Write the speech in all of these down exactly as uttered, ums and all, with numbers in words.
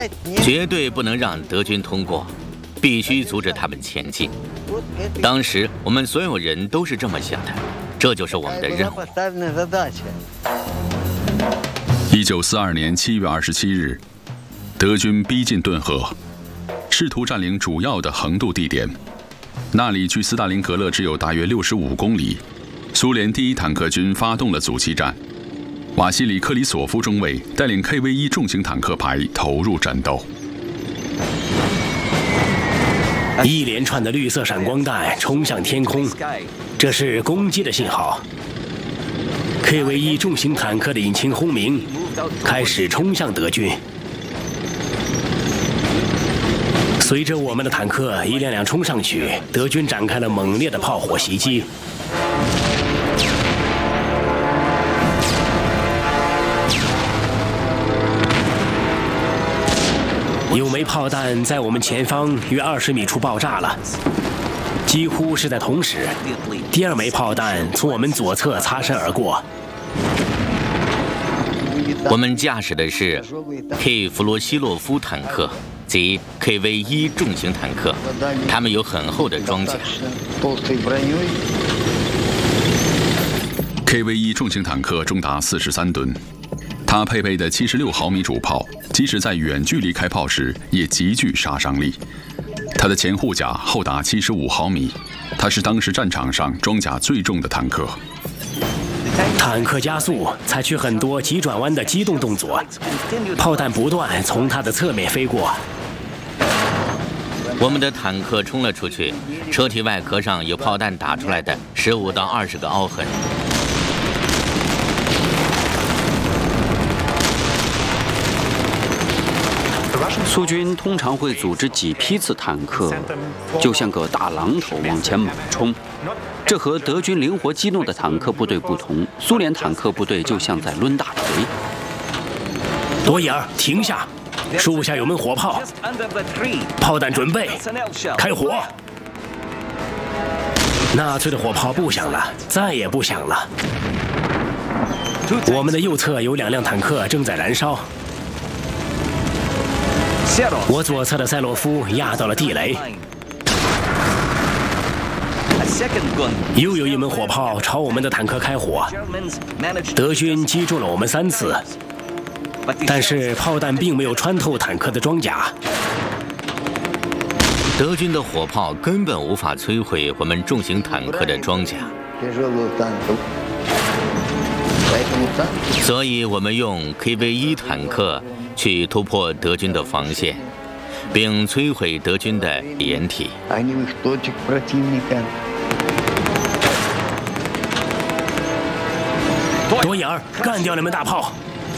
绝对不能让德军通过，必须阻止他们前进。当时我们所有人都是这么想的，这就是我们的任务。 一九四二年七月二十七日，德军逼近顿河，试图占领主要的横渡地点。那里距斯大林格勒只有大约六十五公里。苏联第一坦克军发动了阻击战，瓦西里克里索夫中尉带领 K V 一重型坦克排投入战斗。 一连串的绿色闪光弹冲向天空，这是攻击的信号。K V 一重型坦克的引擎轰鸣，开始冲向德军。随着我们的坦克一辆辆冲上去，德军展开了猛烈的炮火袭击。有枚炮弹在我们前方约二十米处爆炸了，几乎是在同时。第二枚炮弹从我们左侧擦身而过。 我们驾驶的是 K 弗罗西洛夫坦克及 K V 一重型坦克，它们有很厚的装甲。 K V 一重型坦克重达四十三吨，它配备的七十六毫米主炮，即使在远距离开炮时也极具杀伤力。它的前护甲厚达七十五毫米，它是当时战场上装甲最重的坦克。 坦克加速，采取很多急转弯的机动动作，炮弹不断从它的侧面飞过。 我们的坦克冲了出去，车体外壳上有炮弹打出来的十五到二十个凹痕。 苏军通常会组织几批次坦克，就像个大榔头往前猛冲。这和德军灵活机动的坦克部队不同，苏联坦克部队就像在抡大锤。 多伊尔，停下！树下有门火炮，炮弹准备，开火！纳粹的火炮不响了，再也不响了。我们的右侧有两辆坦克正在燃烧。我左侧的塞洛夫压到了地雷，又有一门火炮朝我们的坦克开火。德军击中了我们三次，但是炮弹并没有穿透坦克的装甲。 德军的火炮根本无法摧毁我们重型坦克的装甲，所以我们用 K V 一坦克去突破德军的防线，并摧毁德军的掩体。 多伊尔，干掉那门大炮！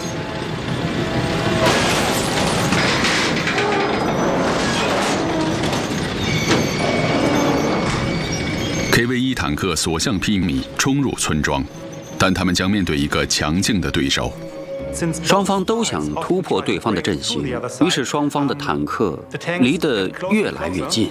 K V 一坦克所向披靡，冲入村庄，但他们将面对一个强劲的对手。 双方都想突破对方的阵型，于是双方的坦克离得越来越近。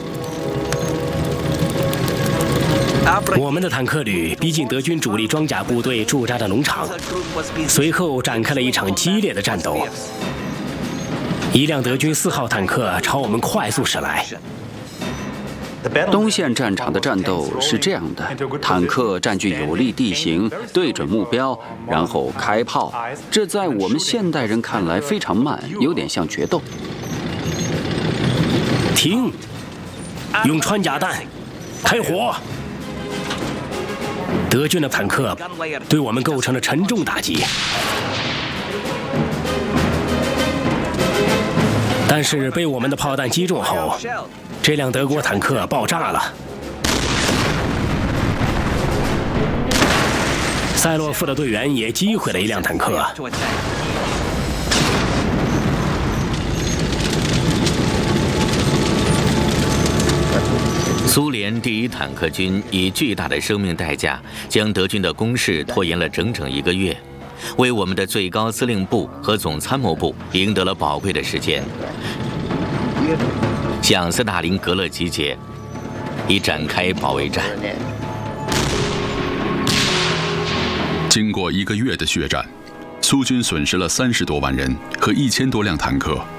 我们的坦克旅逼近德军主力装甲部队驻扎的农场，随后展开了一场激烈的战斗。一辆德军四号坦克朝我们快速驶来。 东线战场的战斗是这样的：坦克占据有利地形，对准目标，然后开炮。这在我们现代人看来非常慢，有点像决斗。 停！用穿甲弹，开火！德军的坦克对我们构成了沉重打击，但是被我们的炮弹击中后。 这辆德国坦克爆炸了。塞洛夫的队员也击毁了一辆坦克。 苏联第一坦克军以巨大的生命代价，将德军的攻势拖延了整整一个月，为我们的最高司令部和总参谋部赢得了宝贵的时间。 向斯大林格勒集结，以展开保卫战。 经过一个月的血战，苏军损失了三十多万人和一千多辆坦克。